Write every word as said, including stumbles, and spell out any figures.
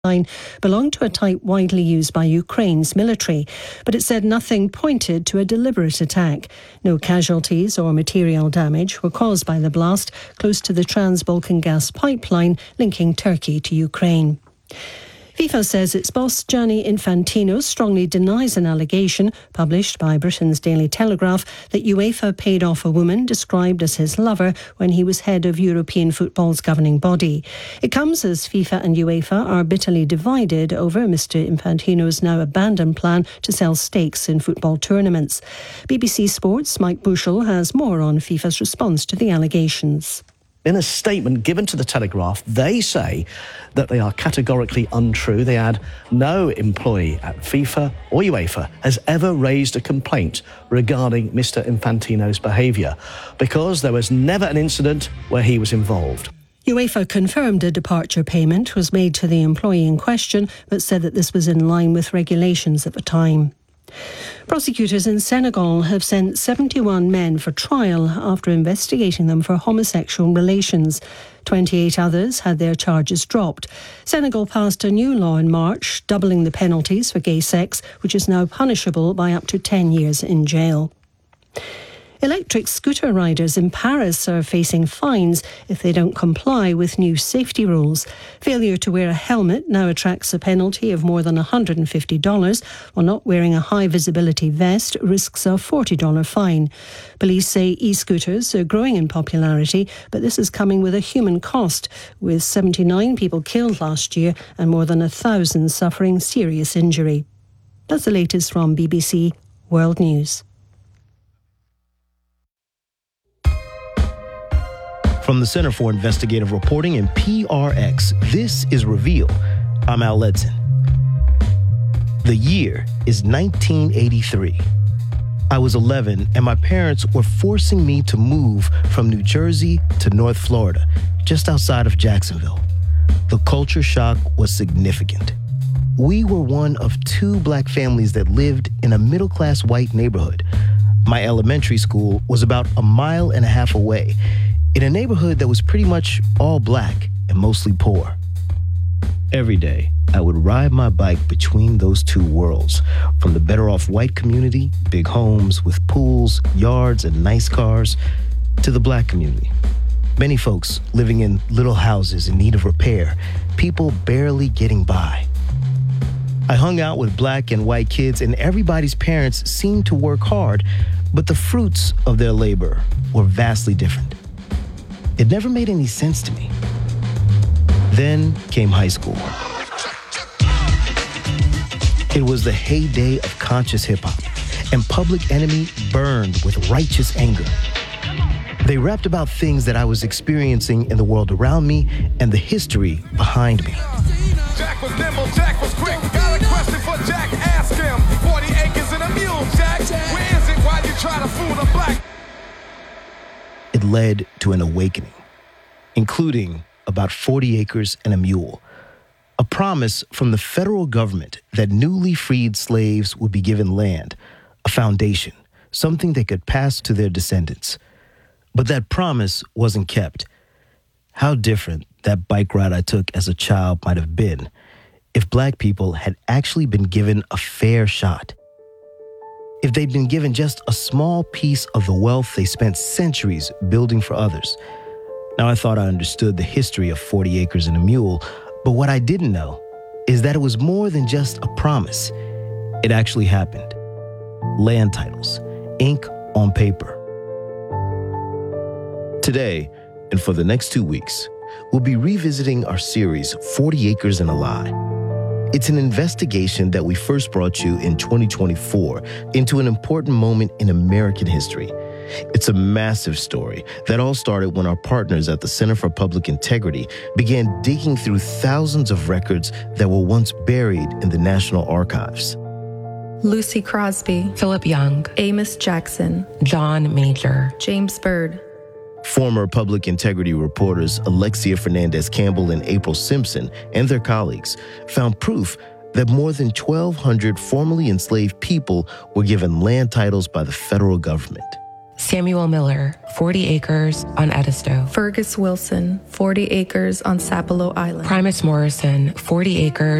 line belonged to a type widely used by Ukraine's military, but it said nothing pointed to a deliberate attack. No casualties or material damage were caused by the blast close to the Trans-Balkan gas pipeline linking Turkey to Ukraine. FIFA says its boss Gianni Infantino strongly denies an allegation published by Britain's Daily Telegraph that UEFA paid off a woman described as his lover when he was head of European football's governing body. It comes as FIFA and UEFA are bitterly divided over Mister Infantino's now abandoned plan to sell stakes in football tournaments. B B C Sports' Mike Bushell has more on FIFA's response to the allegations. In a statement given to the Telegraph, they say that they are categorically untrue. They add, no employee at FIFA or UEFA has ever raised a complaint regarding Mister Infantino's behaviour because there was never an incident where he was involved. UEFA confirmed a departure payment was made to the employee in question, but said that this was in line with regulations at the time. Prosecutors in Senegal have sent seventy-one men for trial after investigating them for homosexual relations. twenty-eight others had their charges dropped. Senegal passed a new law in March, doubling the penalties for gay sex, which is now punishable by up to ten years in jail. Electric scooter riders in Paris are facing fines if they don't comply with new safety rules. Failure to wear a helmet now attracts a penalty of more than one hundred fifty dollars, while not wearing a high-visibility vest risks a forty dollars fine. Police say e-scooters are growing in popularity, but this is coming with a human cost, with seventy-nine people killed last year and more than one thousand suffering serious injury. That's the latest from B B C World News. From the Center for Investigative Reporting and P R X, this is Reveal. I'm Al Ledson. The year is nineteen eighty-three. I was eleven, and my parents were forcing me to move from New Jersey to North Florida, just outside of Jacksonville. The culture shock was significant. We were one of two black families that lived in a middle-class white neighborhood. My elementary school was about a mile and a half away, in a neighborhood that was pretty much all black and mostly poor. Every day, I would ride my bike between those two worlds, from the better-off white community, big homes with pools, yards, and nice cars, to the black community. Many folks living in little houses in need of repair, people barely getting by. I hung out with black and white kids, and everybody's parents seemed to work hard, but the fruits of their labor were vastly different. It never made any sense to me. Then came high school. It was the heyday of conscious hip-hop, and Public Enemy burned with righteous anger. They rapped about things that I was experiencing in the world around me and the history behind me. Jack was nimble, Jack was quick. Got a question for Jack, ask him. forty acres and a mule, Jack. Where is it? Why you try to fool the black? It led to an awakening, including about forty acres and a mule, a promise from the federal government that newly freed slaves would be given land, a foundation, something they could pass to their descendants. But that promise wasn't kept. How different that bike ride I took as a child might have been if black people had actually been given a fair shot. If they'd been given just a small piece of the wealth they spent centuries building for others. Now, I thought I understood the history of forty acres and a mule, but what I didn't know is that it was more than just a promise. It actually happened. Land titles, ink on paper. Today, and for the next two weeks, we'll be revisiting our series, forty acres and a Lie. It's an investigation that we first brought you in twenty twenty-four into an important moment in American history. It's a massive story that all started when our partners at the Center for Public Integrity began digging through thousands of records that were once buried in the National Archives. Lucy Crosby, Philip Young, Amos Jackson, John Major, James Byrd. Former public integrity reporters Alexia Fernandez-Campbell and April Simpson and their colleagues found proof that more than twelve hundred formerly enslaved people were given land titles by the federal government. Samuel Miller, forty acres on Edisto. Fergus Wilson, forty acres on Sapelo Island. Primus Morrison, forty acres